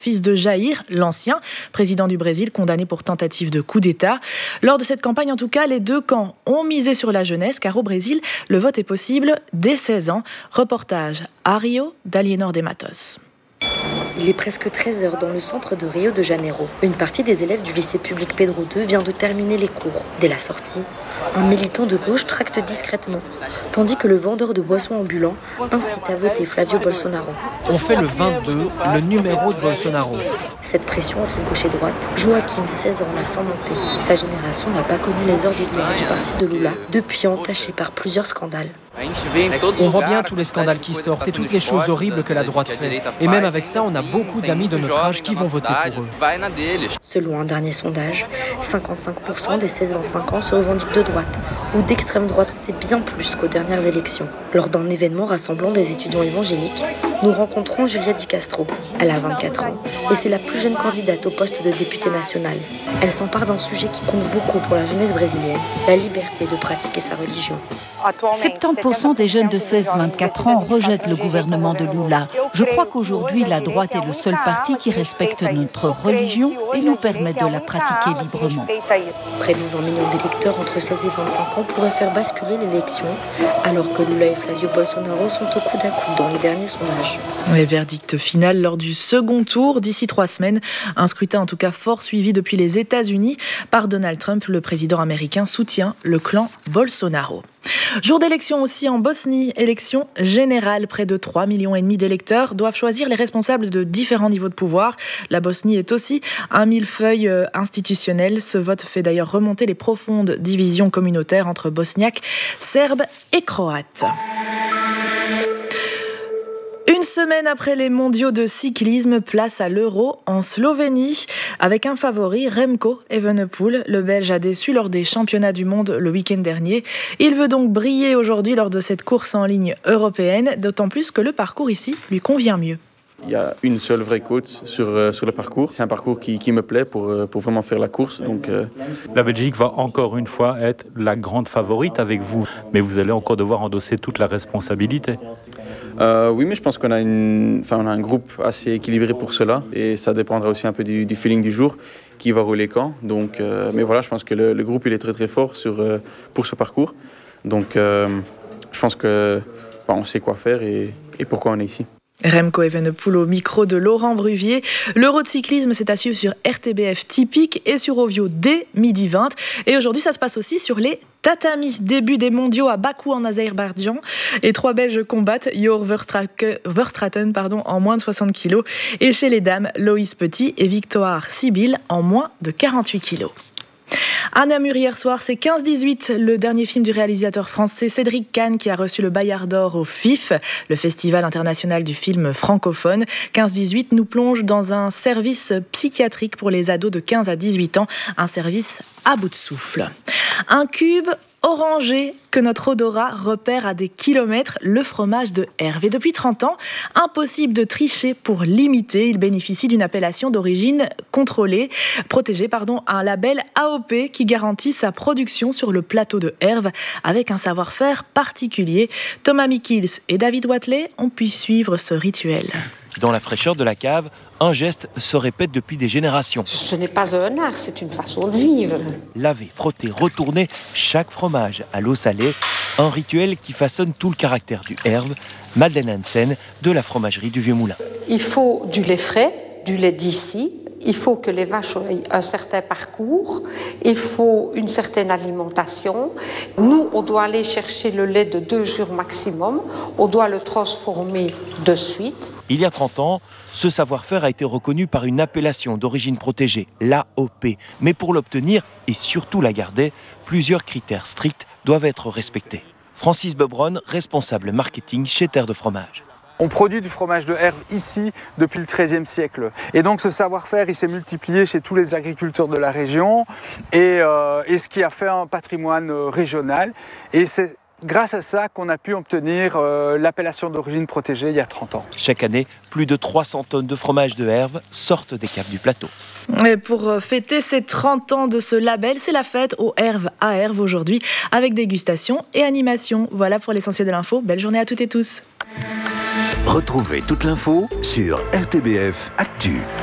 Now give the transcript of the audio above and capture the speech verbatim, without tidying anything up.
fils de Jair, l'ancien président du Brésil, condamné pour tentative de coup d'État. Lors de cette campagne, en tout cas, les deux camps ont misé sur la jeunesse, car au Brésil, le vote est possible dès seize ans. Reportage à Rio d'Aliénor de Matos. Il est presque treize heures dans le centre de Rio de Janeiro. Une partie des élèves du lycée public Pedro deux vient de terminer les cours. Dès la sortie, un militant de gauche tracte discrètement, tandis que le vendeur de boissons ambulant incite à voter Flavio Bolsonaro. On fait le vingt-deux, le numéro de Bolsonaro. Cette pression entre gauche et droite, Joaquim, seize ans, la sent monter. Sa génération n'a pas connu les heures de gloire du parti de Lula, depuis entaché par plusieurs scandales. On voit bien tous les scandales qui sortent et toutes les choses horribles que la droite fait. Et même avec ça, on a beaucoup d'amis de notre âge qui vont voter pour eux. Selon un dernier sondage, cinquante-cinq pour cent des seize vingt-cinq ans se revendiquent de droite ou d'extrême droite. C'est bien plus qu'aux dernières élections. Lors d'un événement rassemblant des étudiants évangéliques, nous rencontrons Julia Di Castro. Elle a vingt-quatre ans et c'est la plus jeune candidate au poste de députée nationale. Elle s'empare d'un sujet qui compte beaucoup pour la jeunesse brésilienne, la liberté de pratiquer sa religion. soixante-dix pour cent des jeunes de seize à vingt-quatre ans rejettent le gouvernement de Lula. Je crois qu'aujourd'hui, la droite est le seul parti qui respecte notre religion et nous permet de la pratiquer librement. Près de vingt millions d'électeurs entre seize et vingt-cinq ans pourraient faire basculer l'élection, alors que Lula et Flavio Bolsonaro sont au coude à coude dans les derniers sondages. Les verdicts final lors du second tour d'ici trois semaines. Un scrutin en tout cas fort suivi depuis les États-Unis par Donald Trump. Le président américain soutient le clan Bolsonaro. Jour d'élection aussi en Bosnie, élection générale. Près de trois millions et demi d'électeurs doivent choisir les responsables de différents niveaux de pouvoir. La Bosnie est aussi un millefeuille institutionnel. Ce vote fait d'ailleurs remonter les profondes divisions communautaires entre bosniaques, serbes et croates. Une semaine après les mondiaux de cyclisme, place à l'Euro en Slovénie. Avec un favori, Remco Evenepoel. Le Belge a déçu lors des championnats du monde le week-end dernier. Il veut donc briller aujourd'hui lors de cette course en ligne européenne, d'autant plus que le parcours ici lui convient mieux. Il y a une seule vraie côte sur, euh, sur le parcours. C'est un parcours qui, qui me plaît pour, euh, pour vraiment faire la course. Donc, euh... La Belgique va encore une fois être la grande favorite avec vous. Mais vous allez encore devoir endosser toute la responsabilité. Euh, oui, mais je pense qu'on a, une, enfin, on a un groupe assez équilibré pour cela. Et ça dépendra aussi un peu du, du feeling du jour, qui va rouler quand. Donc, euh, mais voilà, je pense que le, le groupe il est très très fort sur, euh, pour ce parcours. Donc euh, je pense qu'on bah, sait quoi faire et, et pourquoi on est ici. Remco Evenepoel au micro de Laurent Bruvier. L'Euro de cyclisme, c'est à suivre sur R T B F Typique et sur Ovio dès midi vingt. Et aujourd'hui, ça se passe aussi sur les tatamis. Début des mondiaux à Bakou en Azerbaïdjan. Les trois Belges combattent Jor Verstraeten pardon, en moins de soixante kilos. Et chez les dames, Loïs Petit et Victoire Sibyl en moins de quarante-huit kilos. À Namur hier soir, c'est quinze dix-huit, le dernier film du réalisateur français Cédric Kahn qui a reçu le Bayard d'Or au F I F, le Festival international du film francophone. quinze dix-huit nous plonge dans un service psychiatrique pour les ados de quinze à dix-huit ans, un service à bout de souffle. Un cube orangé que notre odorat repère à des kilomètres, le fromage de Herve. Et depuis trente ans, impossible de tricher pour l'imiter. Il bénéficie d'une appellation d'origine contrôlée, protégée, pardon, un label A O P qui garantit sa production sur le plateau de Herve avec un savoir-faire particulier. Thomas Mikils et David Watley ont pu suivre ce rituel. Dans la fraîcheur de la cave, un geste se répète depuis des générations. Ce n'est pas un art, c'est une façon de vivre. Laver, frotter, retourner chaque fromage à l'eau salée, un rituel qui façonne tout le caractère du Herve, Madeleine Hansen de la fromagerie du Vieux-Moulin. Il faut du lait frais, du lait d'ici. Il faut que les vaches aient un certain parcours, il faut une certaine alimentation. Nous, on doit aller chercher le lait de deux jours maximum, on doit le transformer de suite. Il y a trente ans, ce savoir-faire a été reconnu par une appellation d'origine protégée, l'A O P. Mais pour l'obtenir, et surtout la garder, plusieurs critères stricts doivent être respectés. Francis Bebron, responsable marketing chez Terre de Fromage. On produit du fromage de Herve ici depuis le treizième siècle. Et donc ce savoir-faire, il s'est multiplié chez tous les agriculteurs de la région et, euh, et ce qui a fait un patrimoine régional. Et c'est grâce à ça qu'on a pu obtenir euh, l'appellation d'origine protégée il y a trente ans. Chaque année, plus de trois cents tonnes de fromage de Herve sortent des caves du plateau. Et pour fêter ces trente ans de ce label, c'est la fête au Herve à Herve aujourd'hui, avec dégustation et animation. Voilà pour l'essentiel de l'info. Belle journée à toutes et tous. Retrouvez toute l'info sur R T B F Actu.